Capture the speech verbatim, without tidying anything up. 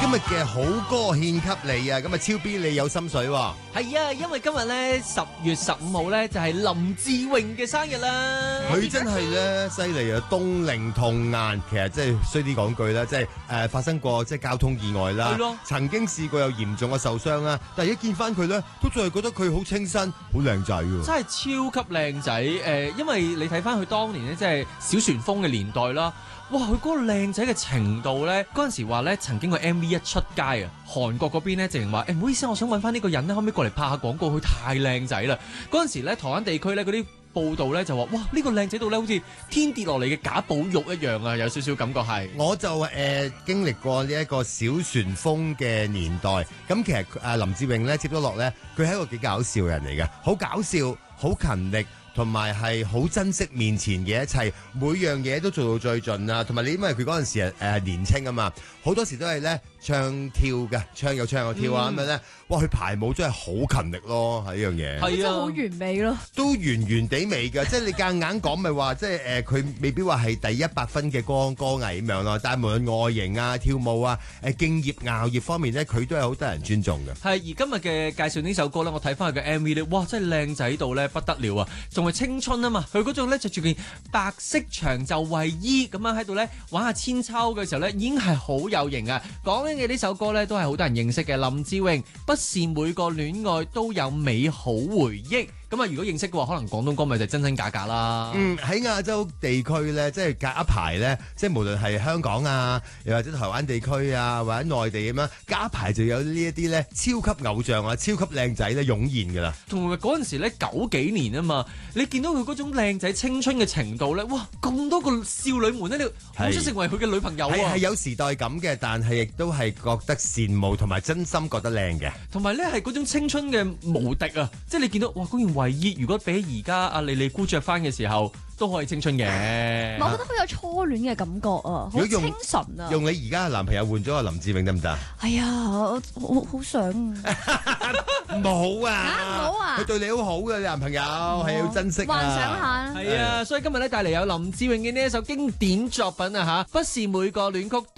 今日嘅好歌獻給你啊！咁啊，超 B 你有心水喎。 係啊，因為今日咧十月十五號咧就係林志穎嘅生日啦。 佢真係咧犀利啊，東寧童顏，其實即係衰啲講句啦，即係誒發生過即係交通意外啦，曾經試過有嚴重嘅受傷啦，但係一見翻佢咧，都仲係覺得佢好清新，好靚仔喎。 真係超級靚仔誒，因為你睇翻佢當年咧，即係小旋風嘅年代啦。哇！佢嗰個靚仔嘅程度咧，嗰陣時話咧曾經個 M V 一出街啊，韓國嗰邊咧直情話誒唔好意思，我想揾翻呢個人咧，可唔可以過嚟拍下廣告？佢太靚仔啦！嗰陣時咧，台灣地區咧嗰啲報道咧就話：哇！呢個靚仔到咧好似天跌落嚟嘅賈寶玉一樣啊，有少少感覺係。 我就誒、呃、經歷過呢一個小旋風嘅年代，咁其實誒林志穎咧接咗落咧，佢係一個幾搞笑嘅人嚟嘅，好搞笑，好勤力。同埋係好珍惜面前嘅一切，每樣嘢都做到最盡啊！同埋你因為佢嗰陣時誒、呃、年青啊嘛，好多時都係咧唱跳嘅，唱又唱又跳啊咁樣咧，哇！佢排舞真係好勤力咯，係呢樣嘢。 係啊，好完美咯， 都圓圓地美㗎，即係你夾硬講咪話，即係誒佢未必話係第一百分嘅歌歌藝咁樣咯，但係無論外形啊、跳舞啊、誒敬業熬業方面咧，佢都係好得人尊重嘅。 係而今日嘅介紹呢首歌咧，我睇翻佢嘅 M V 咧，哇！真係靚仔到咧不得了啊！仲係青春啊嘛，佢嗰種咧着住件白色長袖衛衣咁樣喺度咧玩下千秋嘅時候咧，已經係好有型啊！講緊嘅呢首歌咧，都係好多人認識嘅林志穎，不是每個戀愛都有美好回憶。咁啊，如果認識嘅話，可能廣東歌咪就真真假假啦。 嗯，喺亞洲地區咧，即係隔一排咧，即係無論係香港啊，又或者台灣地區啊，或者內地咁樣，隔一排就有呢一啲咧超級偶像啊、超級靚仔咧湧現㗎啦。 同埋嗰陣時咧九幾年啊嘛，你見到佢嗰種靚仔青春嘅程度咧，哇！咁多個少女們咧，你好想成為佢嘅女朋友啊！ 係係有時代感嘅，但係亦都係覺得羨慕同埋真心覺得靚嘅。 同埋咧係嗰種青春嘅無敵啊！即係你見到哇嗰件衛衣，如果比起而家阿莉莉姑着翻嘅時候，都可以青春嘅。 我覺得好有初戀嘅感覺啊，好清純啊！ 用你而家嘅男朋友換咗個林志穎得唔得？ 係啊，我好好想。 冇啊！ 唔好啊！ 佢對你好好嘅男朋友，係要珍惜啊！ 幻想下。 係啊，所以今日咧帶嚟有林志穎嘅呢一首經典作品啊嚇，不是每個戀曲都